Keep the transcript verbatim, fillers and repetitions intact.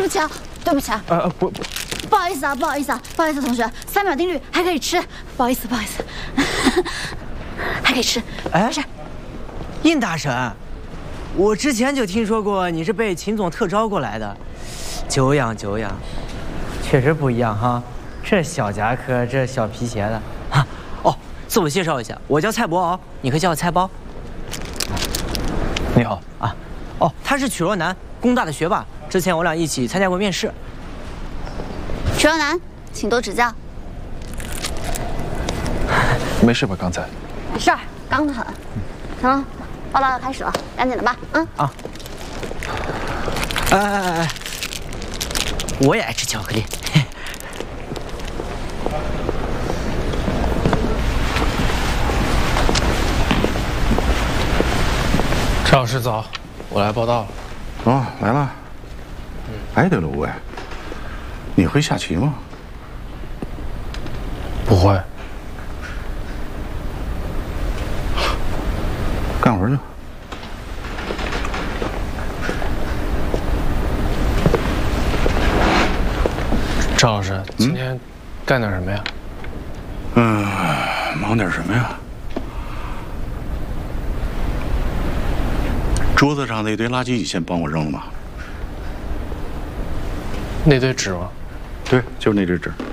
不起啊，对不起啊。 呃，不不， 不好意思啊，不好意思啊，不好意思，同学，三秒定律还可以吃，不好意思，不好意思，还可以吃， 哎， 没事。 印大神，我之前就听说过你是被秦总特招过来的，久仰久仰，确实不一样哈。这小夹克，这小皮鞋的，哈哦，自我介绍一下，我叫蔡博鳌，你可以叫我蔡包。 你好啊，哦，他是曲若楠，工大的学霸，之前我俩一起参加过面试。 曲若楠，请多指教。 没事吧？刚才没事儿，刚得很。行了，报道要开始了，赶紧的吧。嗯啊。哎哎哎哎，我也爱吃巧克力。 陈老师早，我来报道了。 哦，来了。哎，德鲁哎，你会下棋吗？ 不会。 干活去。 张老师，今天干点什么呀？ 嗯、呃，忙点什么呀？桌子上那堆垃圾你先帮我扔了吧。 那堆纸吗？ 对，就是那堆纸。